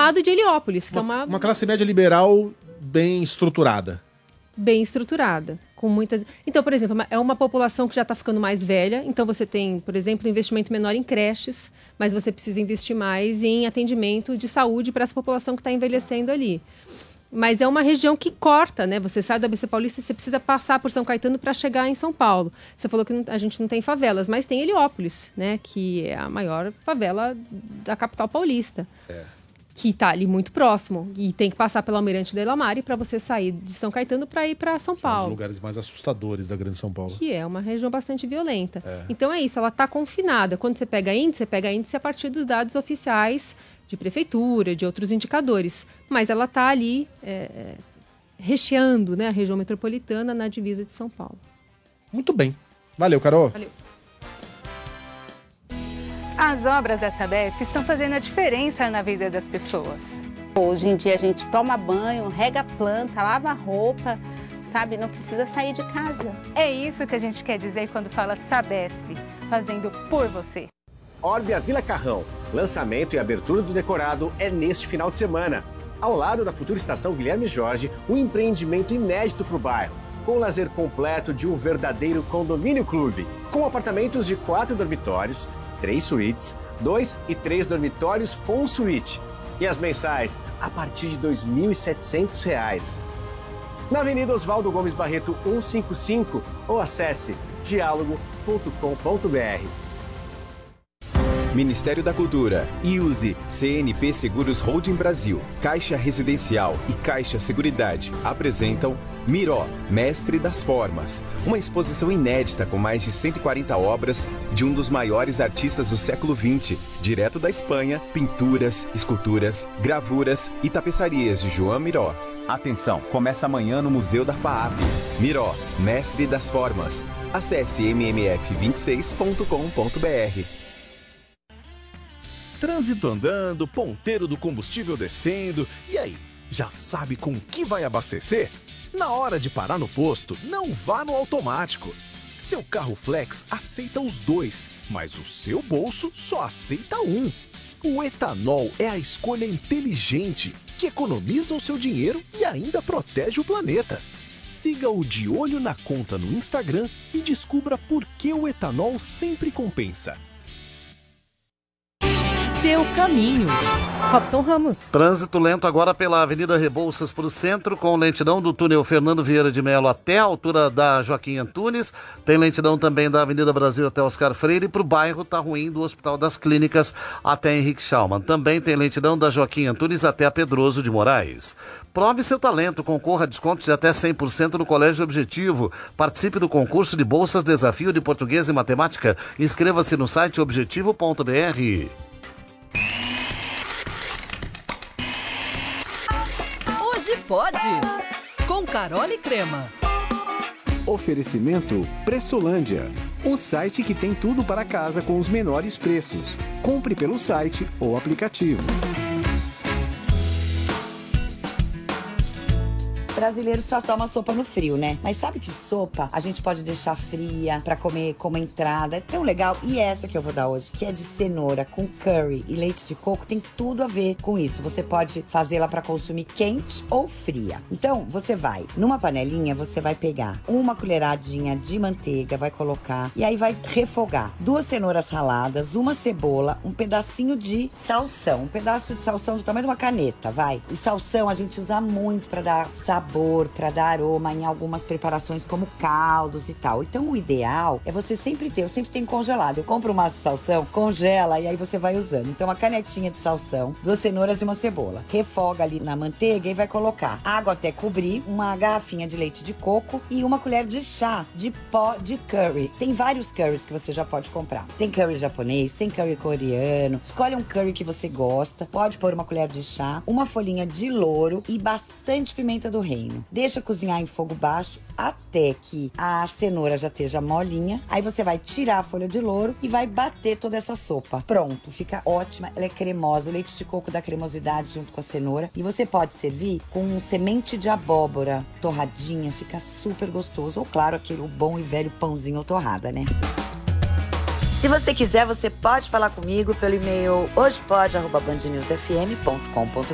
lado de Heliópolis, que é uma classe média liberal bem estruturada. Bem estruturada, com muitas... Então, por exemplo, é uma população que já está ficando mais velha, então você tem, por exemplo, investimento menor em creches, mas você precisa investir mais em atendimento de saúde para essa população que está envelhecendo ali. Mas é uma região que corta, né? Você sai do ABC Paulista, você precisa passar por São Caetano para chegar em São Paulo. Você falou que a gente não tem favelas, mas tem Heliópolis, né? Que é a maior favela da capital paulista. Que está ali muito próximo. E tem que passar pela Almirante Deila Mare para você sair de São Caetano para ir para São Paulo. É um dos lugares mais assustadores da Grande São Paulo. Que é uma região bastante violenta. Então é isso, ela está confinada. Quando você pega índice a partir dos dados oficiais de prefeitura, de outros indicadores. Mas ela está ali recheando, né, a região metropolitana na divisa de São Paulo. Muito bem. Valeu, Carol. Valeu. As obras da Sabesp estão fazendo a diferença na vida das pessoas. Hoje em dia a gente toma banho, rega a planta, lava a roupa, sabe? Não precisa sair de casa. É isso que a gente quer dizer quando fala Sabesp, fazendo por você. Orbia Vila Carrão. Lançamento e abertura do decorado é neste final de semana. Ao lado da futura estação Guilherme Jorge, um empreendimento inédito para o bairro, com o lazer completo de um verdadeiro condomínio clube, com apartamentos de 4 dormitórios, 3 suítes, 2 e 3 dormitórios com suíte. E as mensais a partir de R$ 2.700. Na Avenida Oswaldo Gomes Barreto 155 ou acesse dialogo.com.br. Ministério da Cultura, IUSE, CNP Seguros Holding Brasil, Caixa Residencial e Caixa Seguridade apresentam Miró, Mestre das Formas, uma exposição inédita com mais de 140 obras de um dos maiores artistas do século XX, direto da Espanha, pinturas, esculturas, gravuras e tapeçarias de João Miró. Atenção, começa amanhã no Museu da FAAP. Miró, Mestre das Formas. Acesse mmf26.com.br. Trânsito andando, ponteiro do combustível descendo, e aí, já sabe com que vai abastecer? Na hora de parar no posto, não vá no automático. Seu carro flex aceita os dois, mas o seu bolso só aceita um. O etanol é a escolha inteligente, que economiza o seu dinheiro e ainda protege o planeta. Siga o De Olho na Conta no Instagram e descubra por que o etanol sempre compensa. Seu caminho. Robson Ramos. Trânsito lento agora pela Avenida Rebouças para o centro, com lentidão do túnel Fernando Vieira de Mello até a altura da Joaquim Antunes. Tem lentidão também da Avenida Brasil até Oscar Freire. E para o bairro tá ruim do Hospital das Clínicas até Henrique Schaumann. Também tem lentidão da Joaquim Antunes até a Pedroso de Moraes. Prove seu talento, concorra a descontos de até 100% no Colégio Objetivo. Participe do concurso de bolsas Desafio de Português e Matemática. Inscreva-se no site objetivo.br. Hoje pode, com Carol e Crema. Oferecimento Pressolândia, o site que tem tudo para casa com os menores preços. Compre pelo site ou aplicativo. Brasileiro só toma sopa no frio, né? Mas sabe que sopa a gente pode deixar fria pra comer como entrada. É tão legal. E essa que eu vou dar hoje, que é de cenoura com curry e leite de coco, tem tudo a ver com isso. Você pode fazê-la pra consumir quente ou fria. Então, você vai, numa panelinha, você vai pegar uma colheradinha de manteiga, vai colocar e aí vai refogar 2 cenouras raladas, uma cebola, um pedacinho de salsão. Um pedaço de salsão do tamanho de uma caneta, vai. O salsão a gente usa muito pra dar sabor, para dar aroma em algumas preparações como caldos e tal. Então o ideal é você sempre ter, eu sempre tenho congelado. Eu compro uma salsão, congela e aí você vai usando. Então uma canetinha de salsão, 2 cenouras e uma cebola. Refoga ali na manteiga e vai colocar água até cobrir, uma garrafinha de leite de coco e uma colher de chá de pó de curry. Tem vários curries que você já pode comprar. Tem curry japonês, tem curry coreano. Escolhe um curry que você gosta. Pode pôr uma colher de chá, uma folhinha de louro e bastante pimenta do reino. Deixa cozinhar em fogo baixo até que a cenoura já esteja molinha. Aí você vai tirar a folha de louro e vai bater toda essa sopa. Pronto, fica ótima, ela é cremosa. O leite de coco dá cremosidade junto com a cenoura. E você pode servir com semente de abóbora torradinha, fica super gostoso. Ou claro, aquele bom e velho pãozinho ou torrada, né? Se você quiser, você pode falar comigo pelo e-mail hojepode@bandnewsfm.com.br